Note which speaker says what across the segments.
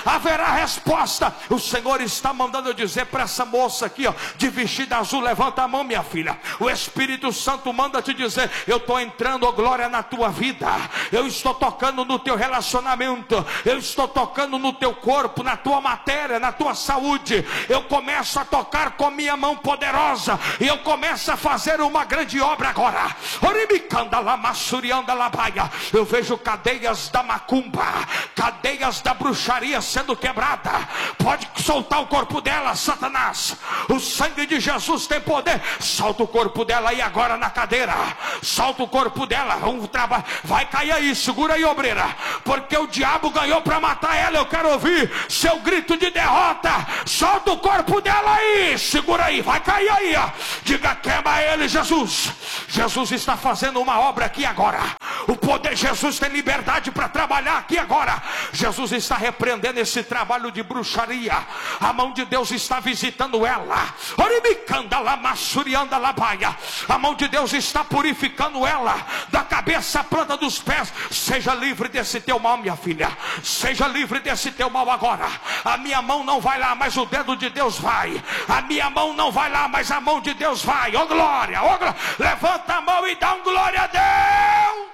Speaker 1: haverá resposta. O Senhor está mandando eu dizer para essa moça aqui, ó, de vestido azul: levanta a mão, minha filha. O Espírito Santo manda te dizer: eu estou entrando, ó glória, na tua vida. Eu estou tocando no teu relacionamento. Eu estou tocando no teu corpo, na tua matéria, na tua saúde. Eu começo a tocar com minha mão poderosa, e eu começo a fazer uma grande obra agora. Eu vejo cadeias da macumba, cadeias da bruxaria sendo quebrada. Pode soltar o corpo dela, Satanás. O sangue de Jesus tem poder. Solta o corpo dela aí agora na cadeira. Solta o corpo dela. Vai cair aí, segura aí, obreira, porque o diabo ganhou para matar ela. Eu quero ouvir seu grito de derrota. Solta o corpo dela aí, segura aí, vai cair aí, ó. Diga: queima ele, Jesus. Jesus está fazendo uma obra aqui agora. O poder, Jesus tem liberdade para trabalhar aqui agora. Jesus está repreendendo esse trabalho de bruxaria. A mão de Deus está visitando ela. A mão de Deus está purificando ela, da cabeça à planta dos pés. Seja livre desse teu mal, minha filha. Seja livre desse teu mal agora. A minha mão não vai lá, mas o dedo de Deus vai. A minha mão não vai lá, mas a mão de Deus vai. Ó glória, ó glória. Levanta a mão e dá um glória a Deus.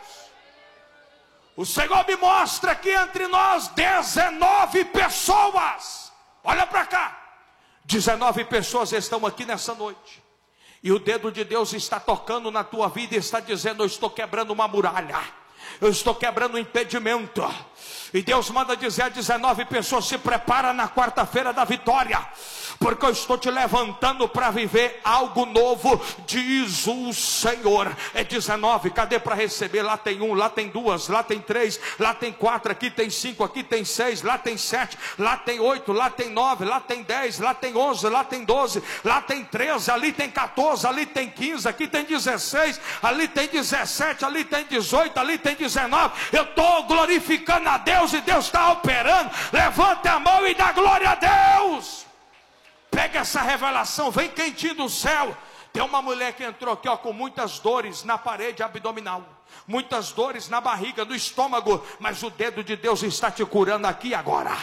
Speaker 1: O Senhor me mostra que entre nós 19 pessoas. Olha para cá. 19 pessoas estão aqui nessa noite. E o dedo de Deus está tocando na tua vida e está dizendo: eu estou quebrando uma muralha. Eu estou quebrando um impedimento. E Deus manda dizer a 19 pessoas: se prepara na quarta-feira da vitória, porque eu estou te levantando para viver algo novo, diz o Senhor. É 19, cadê para receber? Lá tem 1, lá tem 2, lá tem 3, lá tem 4, aqui tem 5, aqui tem 6, lá tem 7, lá tem 8, lá tem 9, lá tem 10, lá tem 11, lá tem 12, lá tem 13, ali tem 14, ali tem 15, aqui tem 16, ali tem 17, ali tem 18, ali tem 19. Eu estou glorificando a Deus e Deus está operando. Levante a mão e dá glória a Deus. Pega essa revelação, vem quentinho do céu. Tem uma mulher que entrou aqui, ó, com muitas dores na parede abdominal, muitas dores na barriga, no estômago, mas o dedo de Deus está te curando aqui agora.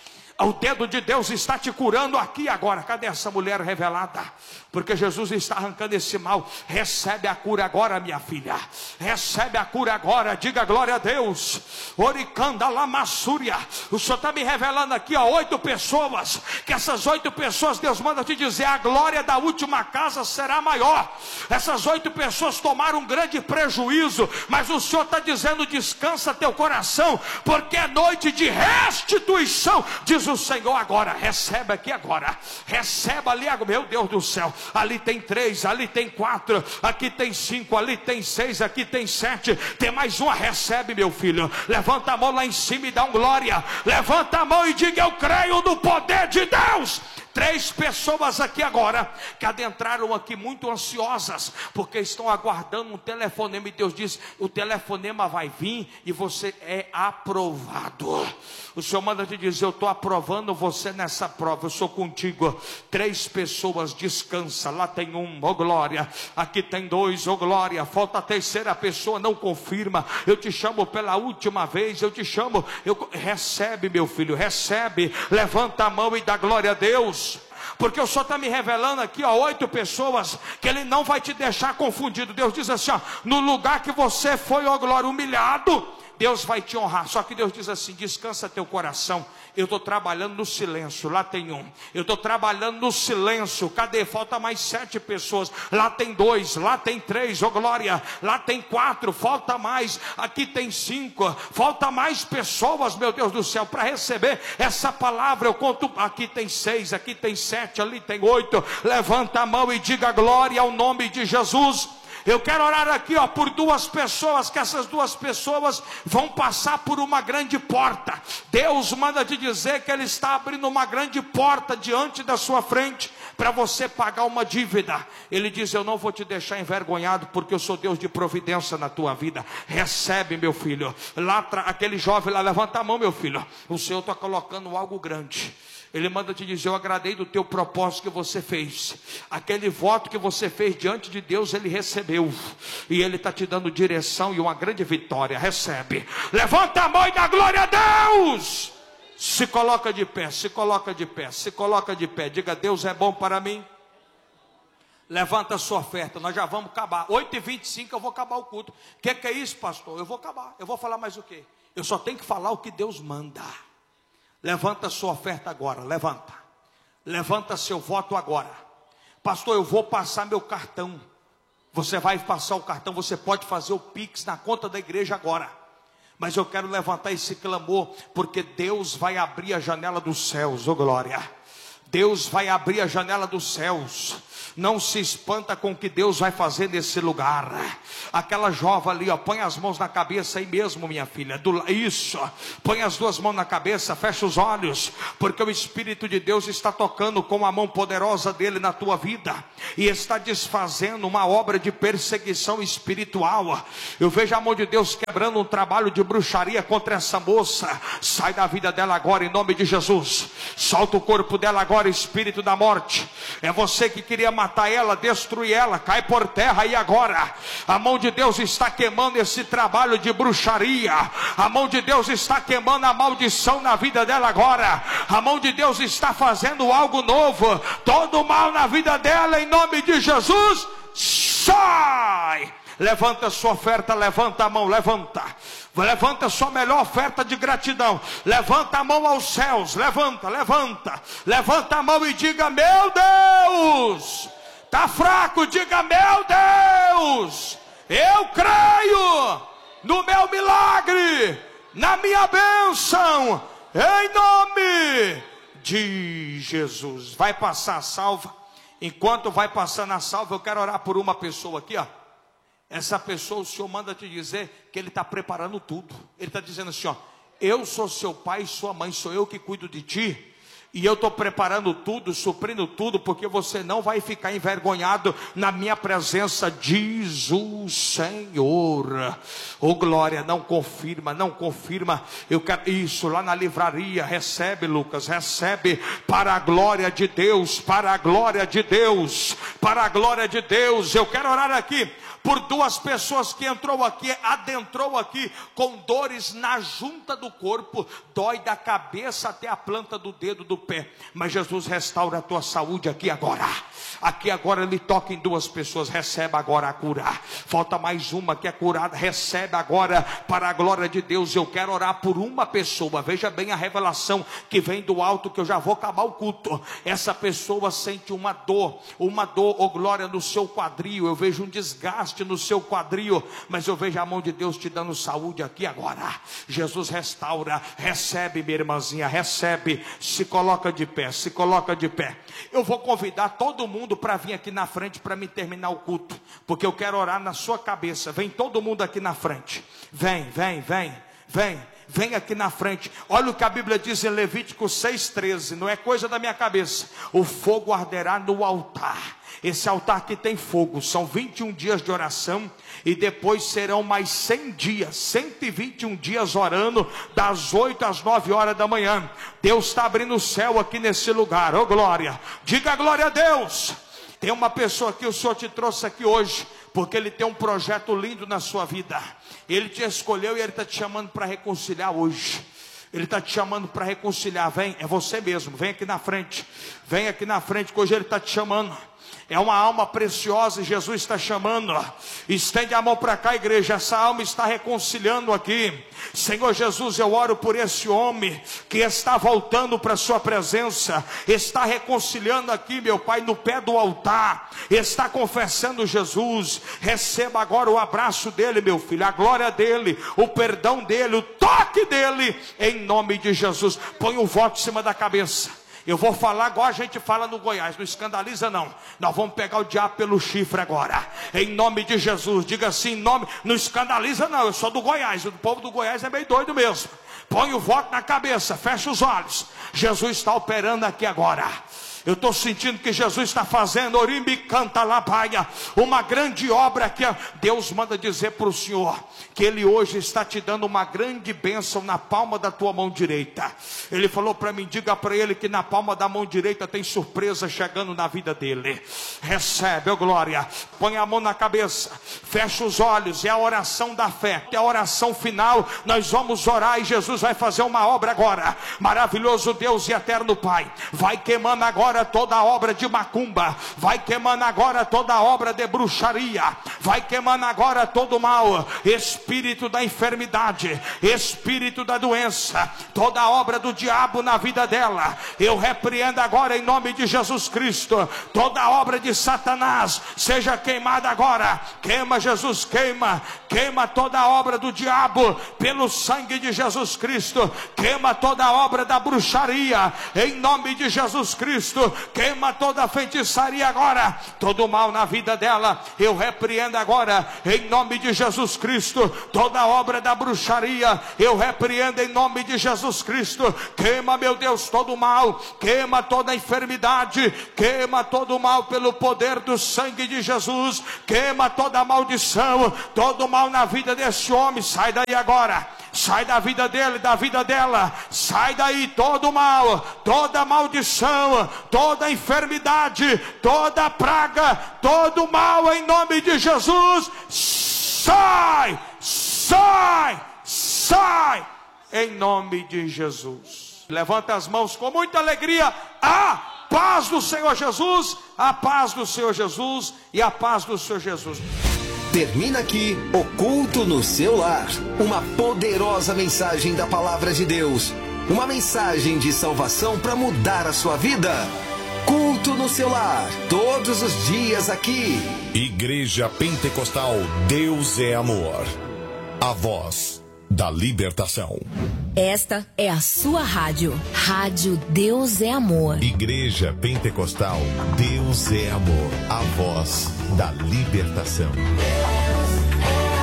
Speaker 1: O dedo de Deus está te curando aqui agora. Cadê essa mulher revelada? Porque Jesus está arrancando esse mal. Recebe a cura agora, minha filha. Recebe a cura agora. Diga glória a Deus. Oricanda lamassúria. O Senhor está me revelando aqui, ó, 8 pessoas. Que essas 8 pessoas, Deus manda te dizer: a glória da última casa será maior. Essas 8 pessoas tomaram um grande prejuízo, mas o Senhor está dizendo: descansa teu coração, porque é noite de restituição. Diz o Senhor agora. Recebe aqui agora. Receba ali agora. Meu Deus do céu. Ali tem 3, ali tem 4, aqui tem 5, ali tem 6, aqui tem 7. Tem mais uma. Recebe, meu filho. Levanta a mão lá em cima e dá um glória. Levanta a mão e diga: eu creio no poder de Deus. 3 pessoas aqui agora que adentraram aqui muito ansiosas, porque estão aguardando um telefonema. E Deus diz: o telefonema vai vir e você é aprovado. O Senhor manda te dizer: eu estou aprovando você nessa prova, eu sou contigo. 3 pessoas, descansa. Lá tem 1, ó glória. Aqui tem 2, ó glória. Falta a 3ª pessoa, não confirma. Eu te chamo pela última vez, eu te chamo. Recebe, meu filho, recebe. Levanta a mão e dá glória a Deus. Porque o Senhor está me revelando aqui, ó, 8 pessoas que Ele não vai te deixar confundido. Deus diz assim, ó: no lugar que você foi, ó glória, humilhado, Deus vai te honrar. Só que Deus diz assim: descansa teu coração. Eu estou trabalhando no silêncio. Lá tem 1. Eu estou trabalhando no silêncio. Cadê? Falta mais 7 pessoas. Lá tem 2, lá tem 3, oh glória. Lá tem 4, falta mais. Aqui tem 5, falta mais pessoas, meu Deus do céu, para receber essa palavra. Eu conto, aqui tem 6, aqui tem 7, ali tem 8. Levanta a mão e diga glória ao nome de Jesus. Eu quero orar aqui, ó, por 2 pessoas, que essas 2 pessoas vão passar por uma grande porta. Deus manda te dizer que Ele está abrindo uma grande porta diante da sua frente, para você pagar uma dívida. Ele diz: eu não vou te deixar envergonhado, porque eu sou Deus de providência na tua vida. Recebe, meu filho. Lá, aquele jovem lá, levanta a mão, meu filho. O Senhor está colocando algo grande. Ele manda te dizer: eu agradei do teu propósito que você fez. Aquele voto que você fez diante de Deus, Ele recebeu. E Ele está te dando direção e uma grande vitória. Recebe. Levanta a mão e dá glória a Deus. Se coloca de pé, se coloca de pé, se coloca de pé. Diga: Deus é bom para mim. Levanta a sua oferta, nós já vamos acabar. 8h25 eu vou acabar o culto. O que é isso, pastor? Eu vou acabar. Eu vou falar mais o quê? Eu só tenho que falar o que Deus manda. Levanta a sua oferta agora, levanta. Levanta seu voto agora. Pastor, eu vou passar meu cartão. Você vai passar o cartão, você pode fazer o Pix na conta da igreja agora. Mas eu quero levantar esse clamor, porque Deus vai abrir a janela dos céus, ô glória. Deus vai abrir a janela dos céus. Não se espanta com o que Deus vai fazer nesse lugar. Aquela jovem ali, ó, põe as mãos na cabeça aí mesmo, minha filha. Isso, põe as duas mãos na cabeça, fecha os olhos, porque o Espírito de Deus está tocando com a mão poderosa dele na tua vida, e está desfazendo uma obra de perseguição espiritual. Eu vejo a mão de Deus quebrando um trabalho de bruxaria contra essa moça. Sai da vida dela agora, em nome de Jesus. Solta o corpo dela agora, espírito da morte. É você que queria matar ela, destruir ela, cai por terra. E agora a mão de Deus está queimando esse trabalho de bruxaria. A mão de Deus está queimando a maldição na vida dela agora. A mão de Deus está fazendo algo novo. Todo mal na vida dela, em nome de Jesus, sai. Levanta a sua oferta, levanta a mão, levanta. Levanta a sua melhor oferta de gratidão. Levanta a mão aos céus, levanta, levanta. Levanta a mão e diga: meu Deus. Está fraco, diga: meu Deus, eu creio no meu milagre, na minha bênção, em nome de Jesus. Vai passar a salva. Enquanto vai passando a salva, eu quero orar por uma pessoa aqui, ó. Essa pessoa, o Senhor manda te dizer que Ele está preparando tudo. Ele está dizendo assim, ó: eu sou seu pai e sua mãe, sou eu que cuido de ti. E eu estou preparando tudo, suprindo tudo, porque você não vai ficar envergonhado na minha presença, diz o Senhor. Oh glória, não confirma, não confirma. Eu quero isso lá na livraria. Recebe, Lucas, recebe, para a glória de Deus, para a glória de Deus, para a glória de Deus. Eu quero orar aqui por duas pessoas que adentrou aqui com dores na junta do corpo, dói da cabeça até a planta do dedo do pé, mas Jesus restaura a tua saúde aqui agora. Aqui agora Ele toca em duas pessoas. Recebe agora a cura. Falta mais uma que é curada. Recebe agora, para a glória de Deus. Eu quero orar por uma pessoa. Veja bem a revelação que vem do alto, que eu já vou acabar o culto. Essa pessoa sente uma dor, oh glória, no seu quadril. Eu vejo um desgaste no seu quadril, mas eu vejo a mão de Deus te dando saúde aqui agora. Jesus restaura. Recebe, minha irmãzinha, recebe. Se coloca de pé, se coloca de pé. Eu vou convidar todo mundo para vir aqui na frente para me terminar o culto, porque eu quero orar na sua cabeça. Vem todo mundo aqui na frente. Vem aqui na frente. Olha o que a Bíblia diz em Levítico 6,13. Não é coisa da minha cabeça. O fogo arderá no altar. Esse altar aqui tem fogo. São 21 dias de oração. E depois serão mais 100 dias, 121 dias orando, das 8 às 9 horas da manhã. Deus está abrindo o céu aqui nesse lugar. Oh glória, diga glória a Deus. Tem uma pessoa que o Senhor te trouxe aqui hoje, porque Ele tem um projeto lindo na sua vida. Ele te escolheu e Ele está te chamando para reconciliar hoje. Ele está te chamando para reconciliar. Vem, é você mesmo, vem aqui na frente. Vem aqui na frente, que hoje Ele está te chamando. É uma alma preciosa e Jesus está chamando. Estende a mão para cá, igreja. Essa alma está reconciliando aqui. Senhor Jesus, eu oro por esse homem que está voltando para a sua presença. Está reconciliando aqui, meu Pai, no pé do altar. Está confessando Jesus. Receba agora o abraço dele, meu filho, a glória dele, o perdão dele, o toque dele, em nome de Jesus. Põe o voto em cima da cabeça. Eu vou falar igual a gente fala no Goiás. Não escandaliza não. Nós vamos pegar o diabo pelo chifre agora, em nome de Jesus. Diga assim, não escandaliza não. Eu sou do Goiás. O povo do Goiás é meio doido mesmo. Põe o voto na cabeça, fecha os olhos. Jesus está operando aqui agora. Eu estou sentindo que Jesus está fazendo uma grande obra aqui. Deus manda dizer para o Senhor que Ele hoje está te dando uma grande bênção na palma da tua mão direita. Ele falou para mim, diga para Ele que na palma da mão direita tem surpresa chegando na vida dele. Recebe, ó glória. Põe a mão na cabeça, fecha os olhos. É a oração da fé, é a oração final. Nós vamos orar e Jesus vai fazer uma obra agora. Maravilhoso Deus e eterno Pai, vai queimando agora toda a obra de macumba, vai queimando agora toda a obra de bruxaria, vai queimando agora todo o mal, espírito da enfermidade, espírito da doença, toda a obra do diabo na vida dela, eu repreendo agora em nome de Jesus Cristo. Toda a obra de Satanás seja queimada agora. Queima, Jesus, queima, queima toda a obra do diabo pelo sangue de Jesus Cristo. Queima toda a obra da bruxaria em nome de Jesus Cristo. Queima toda a feitiçaria agora, todo o mal na vida dela eu repreendo agora em nome de Jesus Cristo. Toda a obra da bruxaria eu repreendo em nome de Jesus Cristo. Queima, meu Deus, todo o mal, queima toda a enfermidade, queima todo o mal pelo poder do sangue de Jesus. Queima toda a maldição, todo o mal na vida desse homem. Sai daí agora, sai da vida dele, da vida dela, sai daí todo o mal, toda a maldição, toda a enfermidade, toda a praga, todo o mal em nome de Jesus. Sai, sai, sai em nome de Jesus. Levanta as mãos com muita alegria. A paz do Senhor Jesus, a paz do Senhor Jesus e a paz do Senhor Jesus.
Speaker 2: Termina aqui o Culto no Seu Lar. Uma poderosa mensagem da Palavra de Deus. Uma mensagem de salvação para mudar a sua vida. Culto no Seu Lar, todos os dias aqui.
Speaker 3: Igreja Pentecostal Deus é Amor. A voz da libertação.
Speaker 4: Esta é a sua rádio. Rádio Deus é Amor.
Speaker 3: Igreja Pentecostal Deus é Amor. A voz da libertação. Deus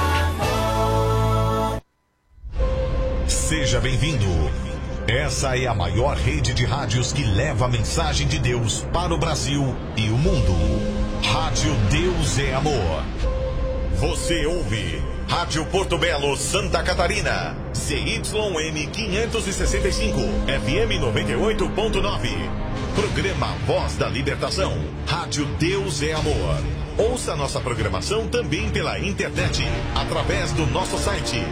Speaker 3: é amor. Seja bem-vindo. Essa é a maior rede de rádios que leva a mensagem de Deus para o Brasil e o mundo. Rádio Deus é Amor. Você ouve Rádio Porto Belo, Santa Catarina, CYM 565, FM 98.9. Programa Voz da Libertação. Rádio Deus é Amor. Ouça nossa programação também pela internet, através do nosso site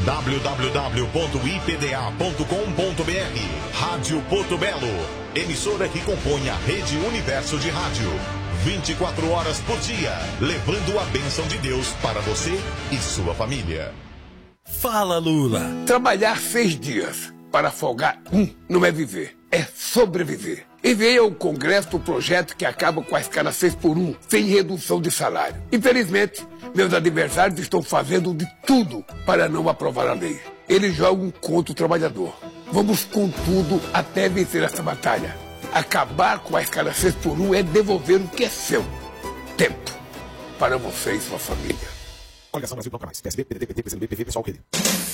Speaker 3: www.ipda.com.br. Rádio Porto Belo, emissora que compõe a Rede Universo de Rádio. 24 horas por dia, levando a bênção de Deus para você e sua família.
Speaker 5: Fala, Lula. Trabalhar 6 dias para folgar não é viver, é sobreviver. Enviei ao Congresso o projeto que acaba com a escala 6x1, sem redução de salário. Infelizmente, meus adversários estão fazendo de tudo para não aprovar a lei. Eles jogam contra o trabalhador. Vamos com tudo até vencer essa batalha. Acabar com a escala 6x1 é devolver o que é seu. Tempo. Para você e sua família.
Speaker 6: Coligação Brasil Não Quer Mais. PSB, PDT, PT, PCdoB, PV, PSOL, QD.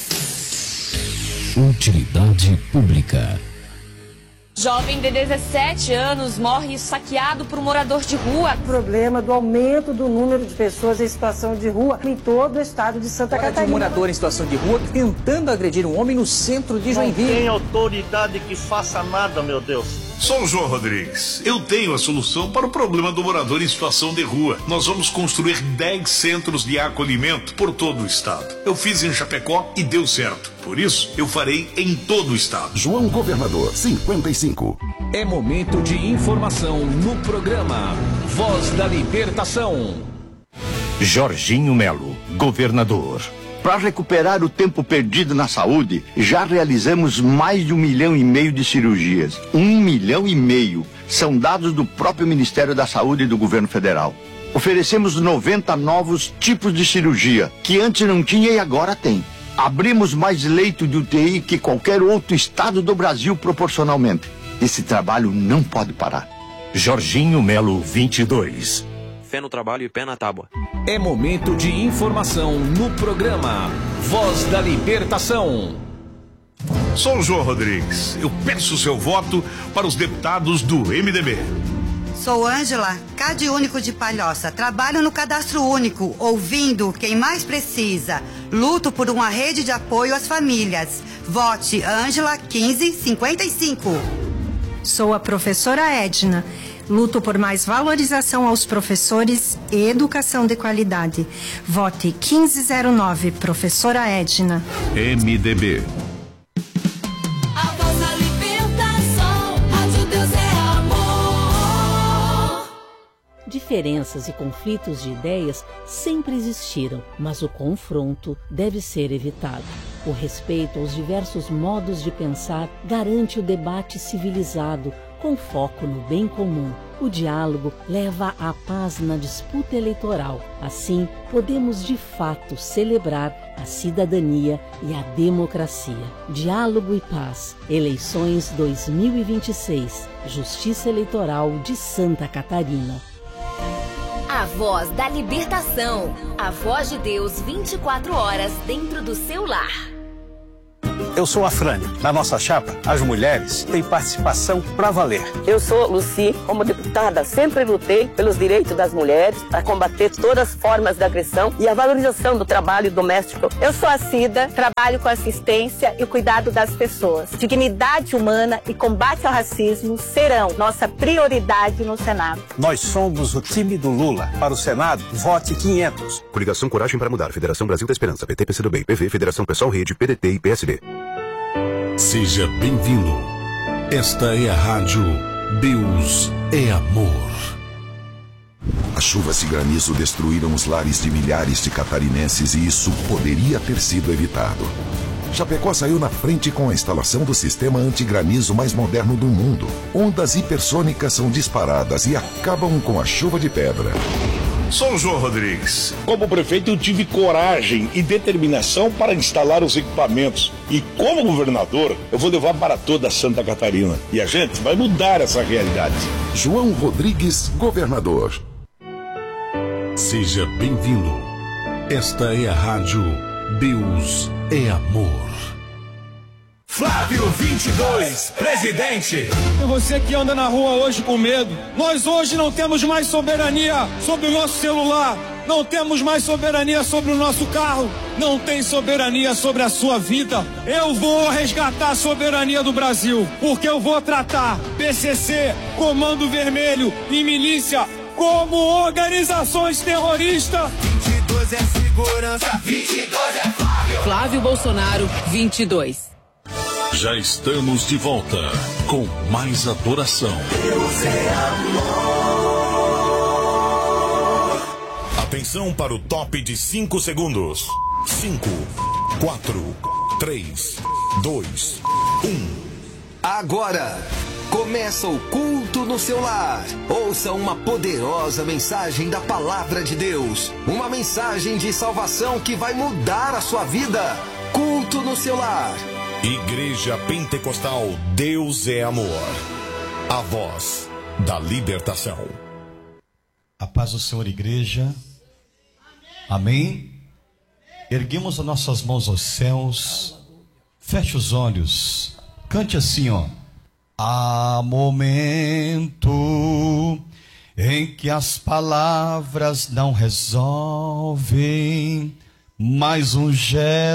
Speaker 7: Utilidade pública.
Speaker 8: Jovem de 17 anos morre saqueado por um morador de rua.
Speaker 9: O problema do aumento do número de pessoas em situação de rua em todo o estado de Santa Catarina.
Speaker 10: Um morador em situação de rua tentando agredir um homem no centro de Joinville.
Speaker 11: Não tem autoridade que faça nada, meu Deus.
Speaker 12: Sou o João Rodrigues. Eu tenho a solução para o problema do morador em situação de rua. Nós vamos construir 10 centros de acolhimento por todo o estado. Eu fiz em Chapecó e deu certo. Por isso, eu farei em todo o estado.
Speaker 7: João Governador, 55.
Speaker 2: É momento de informação no programa Voz da Libertação.
Speaker 13: Jorginho Melo, governador. Para recuperar o tempo perdido na saúde, já realizamos mais de 1,5 milhão de cirurgias. 1,5 milhão. São dados do próprio Ministério da Saúde e do governo federal. Oferecemos 90 novos tipos de cirurgia, que antes não tinha e agora tem. Abrimos mais leito de UTI que qualquer outro estado do Brasil proporcionalmente. Esse trabalho não pode parar.
Speaker 3: Jorginho Melo, 22.
Speaker 14: Fé no trabalho e pé na tábua.
Speaker 2: É momento de informação no programa Voz da Libertação.
Speaker 12: Sou o João Rodrigues. Eu peço seu voto para os deputados do MDB.
Speaker 15: Sou Ângela, Cade Único de Palhoça. Trabalho no Cadastro Único, ouvindo quem mais precisa. Luto por uma rede de apoio às famílias. Vote Ângela 1555.
Speaker 16: Sou a professora Edna. Luto por mais valorização aos professores e educação de qualidade. Vote 1509, professora Edna.
Speaker 3: MDB.
Speaker 17: A voz da libertação, Rádio Deus é amor.
Speaker 18: Diferenças e conflitos de ideias sempre existiram, mas o confronto deve ser evitado. O respeito aos diversos modos de pensar garante o debate civilizado, com foco no bem comum. O diálogo leva à paz na disputa eleitoral. Assim, podemos de fato celebrar a cidadania e a democracia. Diálogo e paz. Eleições 2026. Justiça Eleitoral de Santa Catarina.
Speaker 4: A voz da libertação. A voz de Deus 24 horas dentro do seu lar.
Speaker 19: Eu sou a Frane. Na nossa chapa, as mulheres têm participação pra valer.
Speaker 20: Eu sou Luci. Como deputada, sempre lutei pelos direitos das mulheres, para combater todas as formas de agressão e a valorização do trabalho doméstico.
Speaker 21: Eu sou a Cida, trabalho com assistência e o cuidado das pessoas. Dignidade humana e combate ao racismo serão nossa prioridade no Senado.
Speaker 19: Nós somos o time do Lula. Para o Senado, vote 500.
Speaker 6: Coligação Coragem para Mudar. Federação Brasil da Esperança. PT, PCdoB, PV, Federação Pessoal Rede, PDT e PSD.
Speaker 3: Seja bem-vindo. Esta é a rádio Deus é Amor.
Speaker 7: As chuvas e granizo destruíram os lares de milhares de catarinenses e isso poderia ter sido evitado. Chapecó saiu na frente com a instalação do sistema antigranizo mais moderno do mundo. Ondas hipersônicas são disparadas e acabam com a chuva de pedra.
Speaker 12: Sou o João Rodrigues.
Speaker 22: Como prefeito, eu tive coragem e determinação para instalar os equipamentos. E como governador, eu vou levar para toda Santa Catarina. E a gente vai mudar essa realidade.
Speaker 7: João Rodrigues, governador.
Speaker 3: Seja bem-vindo. Esta é a rádio Deus é Amor.
Speaker 23: Flávio 22, presidente.
Speaker 24: E você que anda na rua hoje com medo, nós hoje não temos mais soberania sobre o nosso celular, não temos mais soberania sobre o nosso carro, não tem soberania sobre a sua vida. Eu vou resgatar a soberania do Brasil, porque eu vou tratar PCC, Comando Vermelho e milícia como organizações terroristas.
Speaker 23: 22 é segurança, 22 é Flávio.
Speaker 25: Flávio Bolsonaro, 22.
Speaker 3: Já estamos de volta com mais adoração.
Speaker 23: Deus é amor.
Speaker 3: Atenção para o top de 5 segundos. 5, 4, 3, 2, 1.
Speaker 2: Agora começa o culto no seu lar. Ouça uma poderosa mensagem da palavra de Deus. Uma mensagem de salvação que vai mudar a sua vida. Culto no seu lar.
Speaker 3: Igreja Pentecostal Deus é Amor. A voz da libertação.
Speaker 26: A paz do Senhor, igreja. Amém. Erguemos as nossas mãos aos céus. Feche os olhos. Cante assim, ó. Há momento em que as palavras não resolvem, mas um gesto